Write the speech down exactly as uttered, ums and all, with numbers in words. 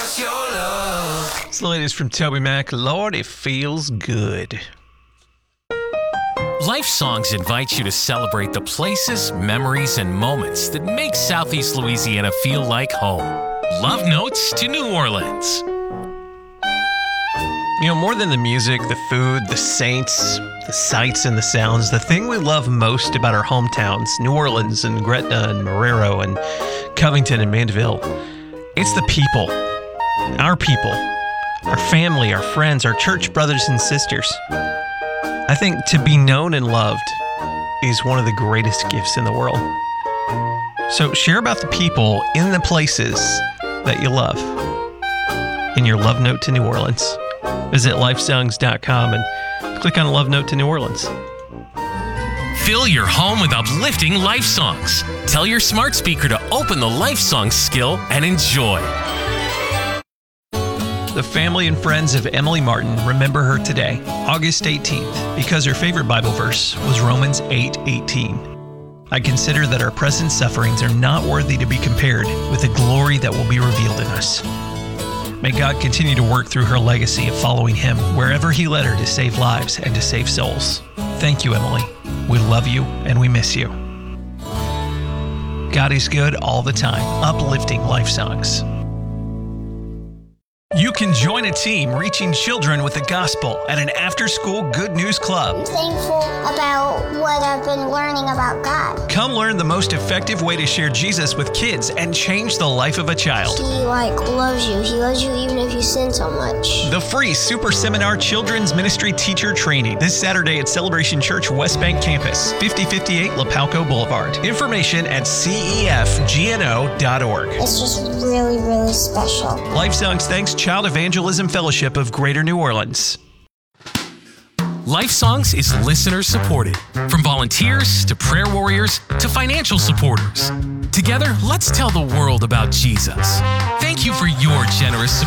us your love. It's the latest from Toby Mac. Lord, it feels good. Life Songs invites you to celebrate the places, memories, and moments that make Southeast Louisiana feel like home. Love Notes to New Orleans. You know, more than the music, the food, the saints, the sights and the sounds, the thing we love most about our hometowns, New Orleans and Gretna and Marrero and Covington and Mandeville, it's the people. Our people. Our family, our friends, our church brothers and sisters. I think to be known and loved is one of the greatest gifts in the world. So share about the people in the places that you love in your Love Note to New Orleans. Visit lifesongs dot com and click on Love Note to New Orleans. Fill your home with uplifting life songs. Tell your smart speaker to open the life songs skill and enjoy. The family and friends of Emily Martin remember her today, August eighteenth, because her favorite Bible verse was Romans eight eighteen. I consider that our present sufferings are not worthy to be compared with the glory that will be revealed in us. May God continue to work through her legacy of following Him wherever He led her to save lives and to save souls. Thank you, Emily. We love you and we miss you. God is good all the time, uplifting life songs. You can join a team reaching children with the gospel at an after-school Good News Club. I'm thankful about what I've been learning about God. Come learn the most effective way to share Jesus with kids and change the life of a child. He, like, loves you. He loves you even if you sin so much. The free Super Seminar Children's Ministry Teacher Training this Saturday at Celebration Church West Bank Campus, fifty fifty-eight Lapalco Boulevard. Information at C E F G N O dot org. It's just really, really special. Life Songs thanks Child Evangelism Fellowship of Greater New Orleans. Life Songs is listener supported. From volunteers to prayer warriors to financial supporters. Together, let's tell the world about Jesus. Thank you for your generous support.